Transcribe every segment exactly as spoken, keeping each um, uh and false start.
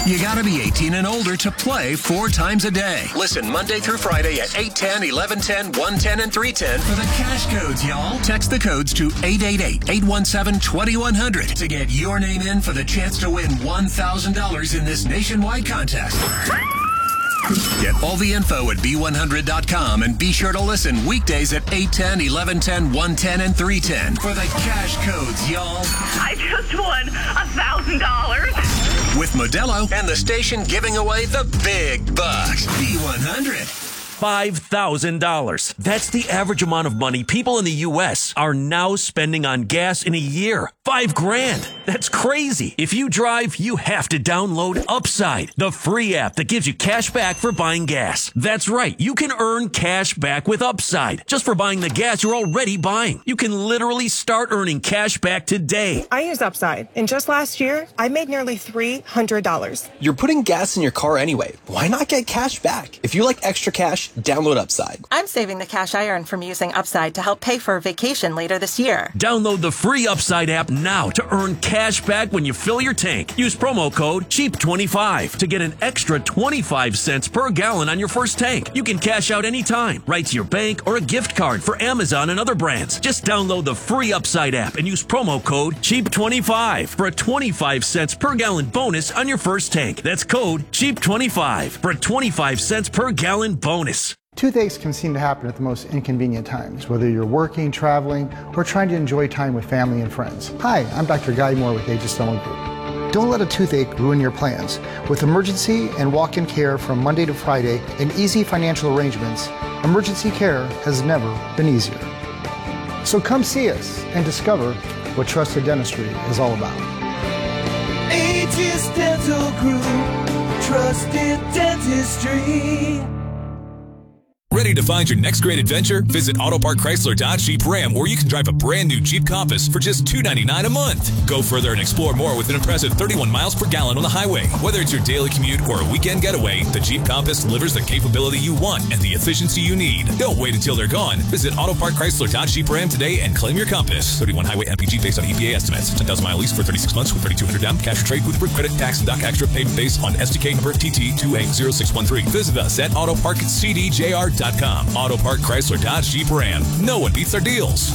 You gotta be eighteen and older to play four times a day. Listen Monday through Friday at eight ten, eleven ten, one ten, and three ten for the cash codes, y'all. Text the codes to eight eight eight, eight one seven, two one zero zero to get your name in for the chance to win one thousand dollars in this nationwide contest. Get all the info at B one hundred dot com and be sure to listen weekdays at eight ten, eleven ten, one ten, and three ten for the cash codes, y'all. I just won one thousand dollars. With Modelo and the station giving away the big bucks. B one hundred. five thousand dollars. That's the average amount of money people in the U S are now spending on gas in a year. Five grand. That's crazy. If you drive, you have to download Upside, the free app that gives you cash back for buying gas. That's right. You can earn cash back with Upside just for buying the gas you're already buying. You can literally start earning cash back today. I use Upside, and just last year, I made nearly three hundred dollars. You're putting gas in your car anyway. Why not get cash back? If you like extra cash, download Upside. I'm saving the cash I earn from using Upside to help pay for a vacation later this year. Download the free Upside app now to earn cash back when you fill your tank. Use promo code cheap twenty-five to get an extra twenty-five cents per gallon on your first tank. You can cash out anytime, right to your bank or a gift card for Amazon and other brands. Just download the free Upside app and use promo code cheap twenty-five for a twenty-five cents per gallon bonus on your first tank. That's code cheap twenty-five for a twenty-five cents per gallon bonus. Toothaches can seem to happen at the most inconvenient times, whether you're working, traveling, or trying to enjoy time with family and friends. Hi, I'm Doctor Guy Moore with Aegis Dental Group. Don't let a toothache ruin your plans. With emergency and walk-in care from Monday to Friday and easy financial arrangements, emergency care has never been easier. So come see us and discover what trusted dentistry is all about. Aegis Dental Group, trusted dentistry. Ready to find your next great adventure? Visit Autopark Chrysler Dodge Jeep Ram, where you can drive a brand new Jeep Compass for just two hundred ninety-nine dollars a month. Go further and explore more with an impressive thirty-one miles per gallon on the highway. Whether it's your daily commute or a weekend getaway, the Jeep Compass delivers the capability you want and the efficiency you need. Don't wait until they're gone. Visit Autopark Chrysler Dodge Jeep Ram today and claim your Compass. thirty-one highway M P G based on E P A estimates. ten thousand mile lease for thirty-six months with thirty-two hundred down. Cash or trade with credit, tax, and dock extra payment based on S D K number T T two eight zero six one three. Visit us at autopark c d j r dot com. Autopark Chrysler Dodge Jeep Ram. No one beats our deals.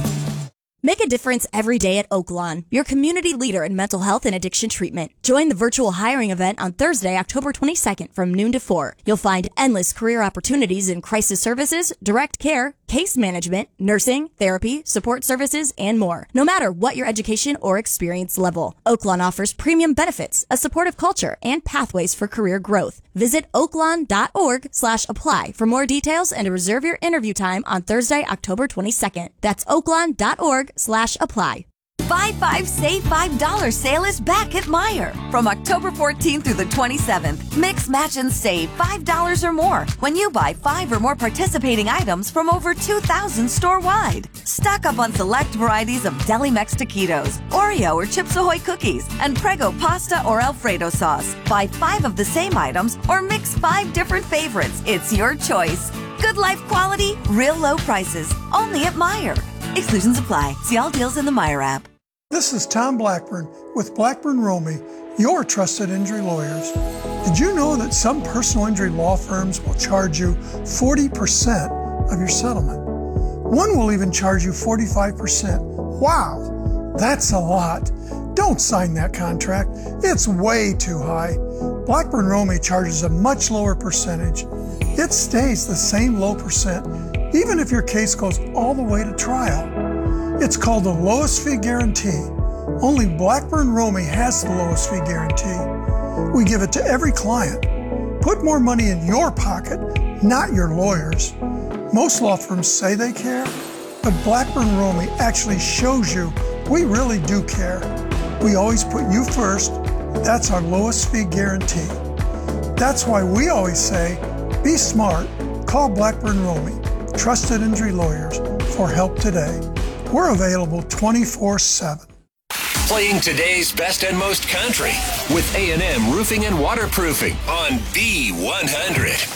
Make a difference every day at Oaklawn, your community leader in mental health and addiction treatment. Join the virtual hiring event on Thursday, October twenty-second from noon to four. You'll find endless career opportunities in crisis services, direct care, case management, nursing, therapy, support services, and more. No matter what your education or experience level, Oaklawn offers premium benefits, a supportive culture, and pathways for career growth. Visit oaklawn.org slash apply for more details and to reserve your interview time on Thursday, October twenty-second. That's oaklawn.org slash apply. Buy five, save five dollars sale is back at Meijer. From October fourteenth through the twenty-seventh, mix, match, and save five dollars or more when you buy five or more participating items from over two thousand store-wide. Stock up on select varieties of Deli Mex taquitos, Oreo or Chips Ahoy cookies, and Prego pasta or Alfredo sauce. Buy five of the same items or mix five different favorites. It's your choice. Good life quality, real low prices. Only at Meijer. Exclusions apply. See all deals in the Meijer app. This is Tom Blackburn with Blackburn Romey, your trusted injury lawyers. Did you know that some personal injury law firms will charge you forty percent of your settlement? One will even charge you forty-five percent. Wow, that's a lot. Don't sign that contract. It's way too high. Blackburn Romey charges a much lower percentage. It stays the same low percent, even if your case goes all the way to trial. It's called the lowest fee guarantee. Only Blackburn Romey has the lowest fee guarantee. We give it to every client. Put more money in your pocket, not your lawyer's. Most law firms say they care, but Blackburn Romey actually shows you we really do care. We always put you first. That's our lowest fee guarantee. That's why we always say, be smart. Call Blackburn Romey, trusted injury lawyers, for help today. We're available twenty-four seven. Playing today's best and most country with A and M Roofing and Waterproofing on B one hundred.